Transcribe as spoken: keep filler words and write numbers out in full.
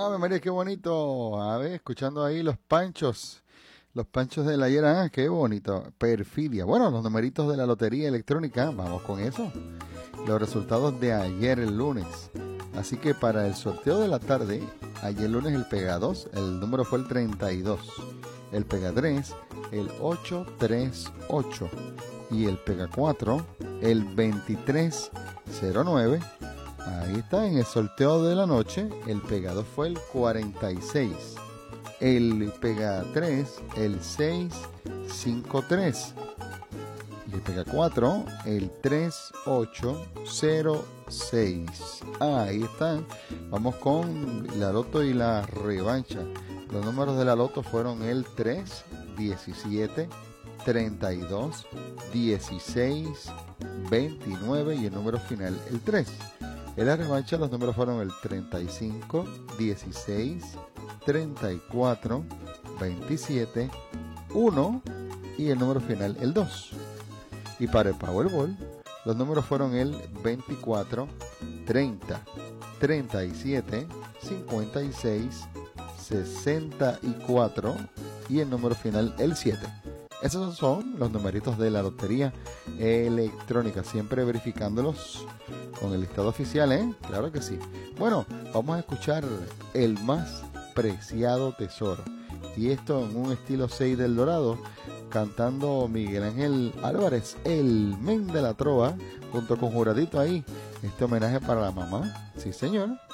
Ave María, qué bonito. A ver, escuchando ahí los panchos. Los panchos de la ayer, ah, qué bonito. Perfidia. Bueno, los numeritos de la lotería electrónica, vamos con eso. Los resultados de ayer, el lunes. Así que para el sorteo de la tarde, ayer lunes el Pega dos, el número fue el treinta y dos. El Pega tres, el ochocientos treinta y ocho. Y el Pega cuatro, el veintitrés cero nueve. Ahí está, en el sorteo de la noche, el Pega dos fue el cuarenta y seis. El Pega tres, el seiscientos cincuenta y tres. Y el Pega cuatro, el treinta y ocho cero seis. Ahí están. Vamos con la loto y la revancha. Los números de la loto fueron el tres, diecisiete, treinta y dos, dieciséis, veintinueve y el número final el tres. En la revancha los números fueron el treinta y cinco, dieciséis, treinta y cuatro, veintisiete, uno y el número final el dos. Y para el Powerball los números fueron el veinticuatro, treinta, treinta y siete, cincuenta y seis, sesenta y cuatro y el número final el siete. Esos son los numeritos de la lotería electrónica, siempre verificándolos con el listado oficial, ¿eh? Claro que sí. Bueno, vamos a escuchar El Más Preciado Tesoro. Y esto en un estilo seis del Dorado, cantando Miguel Ángel Álvarez, el men de la trova, junto con Juradito ahí. Este homenaje para la mamá. Sí, señor.